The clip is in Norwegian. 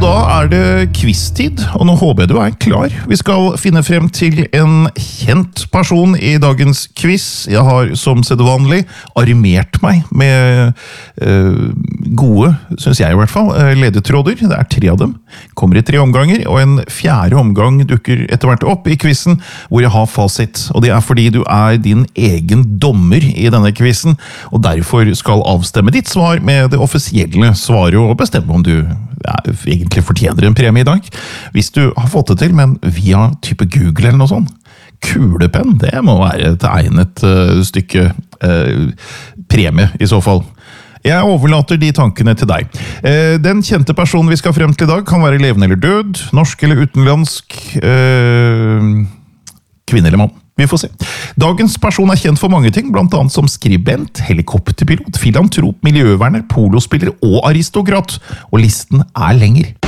da det quiz-tid, og nå håper jeg du klar. Vi skal finne frem til en kjent person I dagens quiz. Jeg har som sedvanlig armert meg med gode, synes jeg I hvert fall, ledetråder. Det 3 av dem. Kommer I 3 omganger, og en 4. omgang dukker etter hvert opp I quizen, hvor jeg har fasit. Og det fordi du din egen dommer I denne quizen, og derfor skal avstemme ditt svar med det offisielle svaret, og bestemme om du egentlig fortjener en premie I dag. Hvis du har fått det til, men via type Google eller noe sånt. Kulepenn, det må være et egnet stykke premie I så fall. Jeg overlater de tankene til deg. Den kjente personen vi skal frem til I dag kan være levende eller død, norsk eller utenlandsk, kvinne eller mann. Vi får se. Dagens person kjent for mange ting, blant annet som skribent, helikopterpilot, filantrop, miljøverner, polospiller og aristokrat. Og listen lenger.